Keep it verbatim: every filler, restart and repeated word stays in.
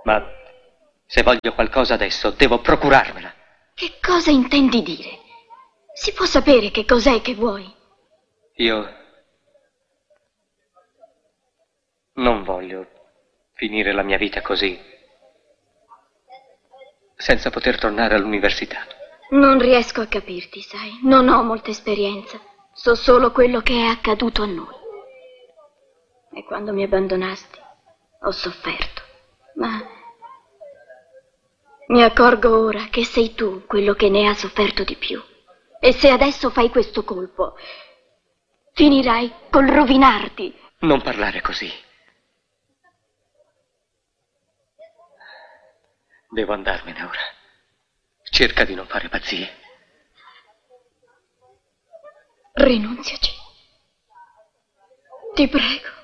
Ma se voglio qualcosa adesso, devo procurarmela. Che cosa intendi dire? Si può sapere che cos'è che vuoi? Io non voglio finire la mia vita così, senza poter tornare all'università. Non riesco a capirti, sai. Non ho molta esperienza. So solo quello che è accaduto a noi. E quando mi abbandonasti, ho sofferto. Ma mi accorgo ora che sei tu quello che ne ha sofferto di più. E se adesso fai questo colpo, finirai col rovinarti. Non parlare così. Devo andarmene ora. Cerca di non fare pazzie. Rinunziaci. Ti prego.